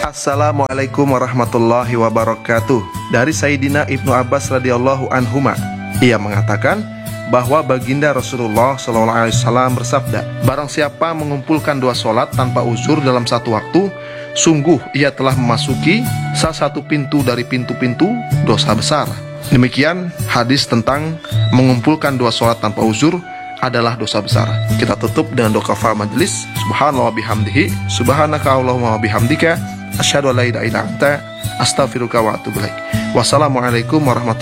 Assalamualaikum warahmatullahi wabarakatuh. Dari Sayyidina Ibnu Abbas radhiyallahu anhuma, ia mengatakan bahwa baginda Rasulullah SAW bersabda, barang siapa mengumpulkan 2 sholat tanpa uzur dalam satu waktu, sungguh ia telah memasuki salah satu pintu dari pintu-pintu dosa besar. Demikian hadis tentang mengumpulkan 2 sholat tanpa uzur adalah dosa besar. Kita tutup dengan doa kafaratul majelis. Subhanallah bihamdihi, subhanaka Allahumma bihamdika, asyhadu an la ilaha illa anta, astaghfiruka wa atubu ilaik. Wassalamualaikum warahmatullahi wabarakatuh.